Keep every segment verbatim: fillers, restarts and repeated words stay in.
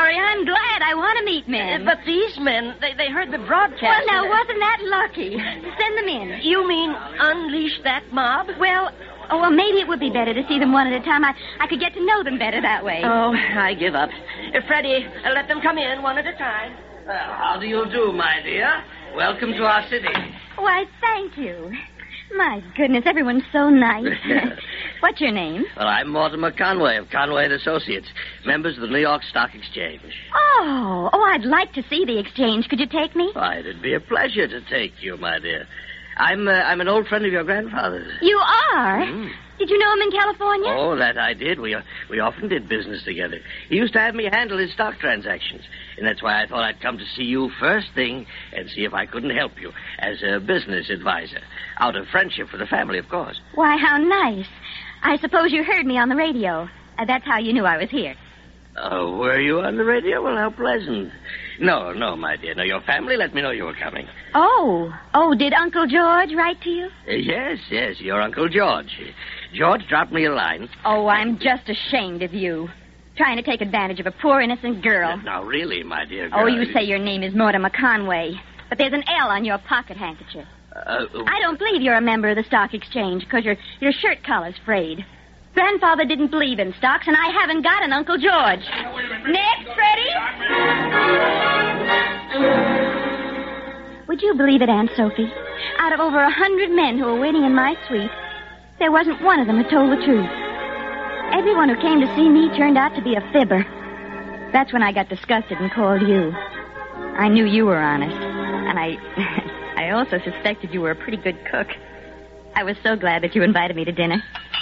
sorry. I'm glad. I want to meet men. Uh, but these men, they, they heard the broadcast. Well, now, wasn't that lucky? Send them in. You mean unleash that mob? Well, oh, well, maybe it would be better to see them one at a time. I, I could get to know them better that way. Oh, I give up. Uh, Freddie, uh, let them come in one at a time. Well, how do you do, my dear? Welcome to our city. Why, thank you. My goodness, everyone's so nice. What's your name? Well, I'm Mortimer Conway of Conway and Associates, members of the New York Stock Exchange. Oh, oh, I'd like to see the exchange. Could you take me? Why, it'd be a pleasure to take you, my dear. I'm uh, I'm an old friend of your grandfather's. You are? Mm. Did you know him in California? Oh, that I did. We uh, we often did business together. He used to have me handle his stock transactions. And that's why I thought I'd come to see you first thing and see if I couldn't help you as a business advisor. Out of friendship for the family, of course. Why, how nice. I suppose you heard me on the radio. Uh, that's how you knew I was here. Oh, were you on the radio? Well, how pleasant. No, no, my dear. No, your family let me know you were coming. Oh. Oh, did Uncle George write to you? Uh, yes, yes, your Uncle George. George dropped me a line. Oh, I'm just ashamed of you. Trying to take advantage of a poor, innocent girl. Now, really, my dear girl. Oh, you say your name is Mortimer Conway, but there's an L on your pocket handkerchief. Uh, uh, I don't believe you're a member of the stock exchange because your, your shirt collar's frayed. Grandfather didn't believe in stocks, and I haven't got an Uncle George. Next, Freddie? Would you believe it, Aunt Sophie? Out of over a hundred men who were waiting in my suite, there wasn't one of them who told the truth. Everyone who came to see me turned out to be a fibber. That's when I got disgusted and called you. I knew you were honest, and I... I also suspected you were a pretty good cook. I was so glad that you invited me to dinner.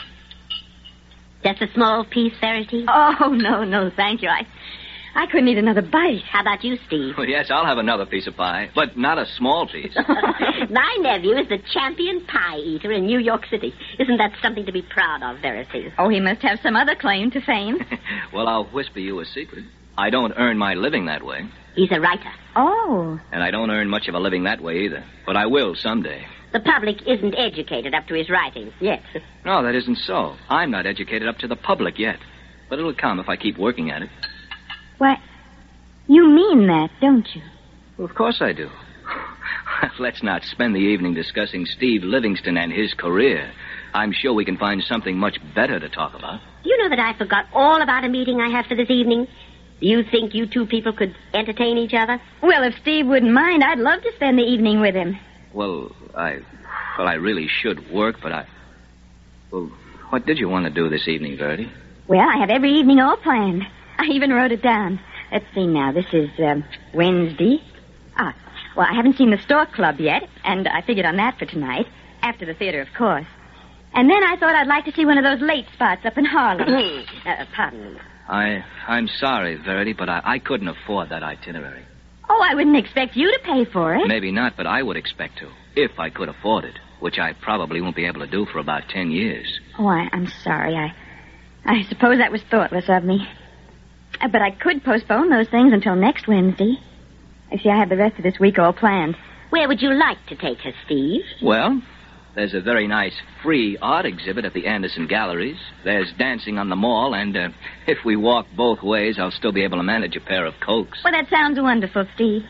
Just a small piece, Verity? Oh, no, no, thank you. I I couldn't eat another bite. How about you, Steve? Well, yes, I'll have another piece of pie, but not a small piece. My nephew is the champion pie eater in New York City. Isn't that something to be proud of, Verity? Oh, he must have some other claim to fame. Well, I'll whisper you a secret. I don't earn my living that way. He's a writer. Oh. And I don't earn much of a living that way either. But I will someday. The public isn't educated up to his writing yet. No, that isn't so. I'm not educated up to the public yet. But it'll come if I keep working at it. Why, you mean that, don't you? Well, of course I do. Let's not spend the evening discussing Steve Livingston and his career. I'm sure we can find something much better to talk about. Do you know that I forgot all about a meeting I have for this evening? Do you think you two people could entertain each other? Well, if Steve wouldn't mind, I'd love to spend the evening with him. Well, I... Well, I really should work, but I... Well, what did you want to do this evening, Verity? Well, I have every evening all planned. I even wrote it down. Let's see now. This is um, Wednesday. Ah, well, I haven't seen the Stork Club yet, and I figured on that for tonight. After the theater, of course. And then I thought I'd like to see one of those late spots up in Harlem. uh, pardon. I, I'm sorry, Verity, but I, I couldn't afford that itinerary. Oh, I wouldn't expect you to pay for it. Maybe not, but I would expect to, if I could afford it, which I probably won't be able to do for about ten years. Oh, I, I'm sorry. I, I suppose that was thoughtless of me. Uh, but I could postpone those things until next Wednesday. You see, I have the rest of this week all planned. Where would you like to take her, Steve? Well, there's a very nice free art exhibit at the Anderson Galleries. There's dancing on the mall, and uh, if we walk both ways, I'll still be able to manage a pair of Cokes. Well, that sounds wonderful, Steve.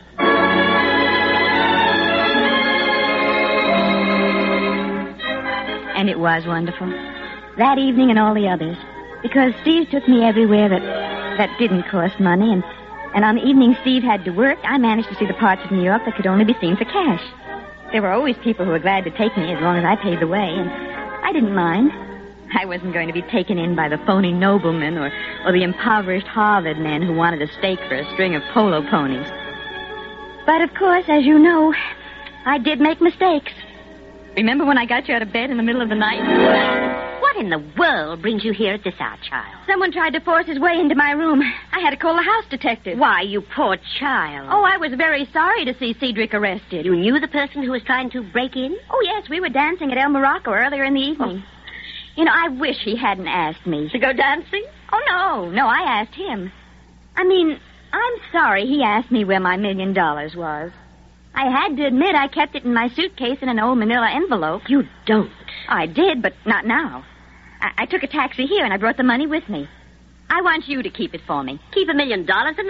And it was wonderful. That evening and all the others. Because Steve took me everywhere that that didn't cost money, and, and on the evening Steve had to work, I managed to see the parts of New York that could only be seen for cash. There were always people who were glad to take me as long as I paid the way, and I didn't mind. I wasn't going to be taken in by the phony noblemen or, or the impoverished Harvard men who wanted a stake for a string of polo ponies. But, of course, as you know, I did make mistakes. Remember when I got you out of bed in the middle of the night? What in the world brings you here at this hour, child? Someone tried to force his way into my room. I had to call the house detective. Why, you poor child. Oh, I was very sorry to see Cedric arrested. You knew the person who was trying to break in? Oh, yes, we were dancing at El Morocco earlier in the evening. Oh. You know, I wish he hadn't asked me. To go dancing? Oh, no. No, I asked him. I mean, I'm sorry he asked me where my million dollars was. I had to admit I kept it in my suitcase in an old manila envelope. You don't. I did, but not now. I, I took a taxi here, and I brought the money with me. I want you to keep it for me. Keep a million dollars in